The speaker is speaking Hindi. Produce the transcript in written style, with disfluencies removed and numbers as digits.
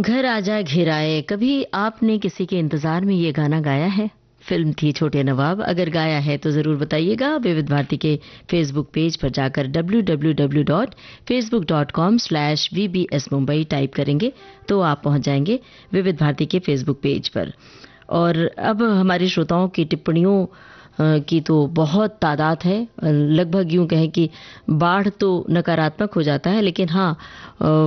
घर आजा घेराए, कभी आपने किसी के इंतजार में ये गाना गाया है? फिल्म थी छोटे नवाब। अगर गाया है तो जरूर बताइएगा। विविध भारती के फेसबुक पेज पर जाकर www.facebook.com/vbs mumbai टाइप करेंगे तो आप पहुंच जाएंगे विविध भारती के फेसबुक पेज पर। और अब हमारे श्रोताओं की टिप्पणियों की तो बहुत तादाद है। लगभग यूं कहें कि बाढ़ तो नकारात्मक हो जाता है, लेकिन हाँ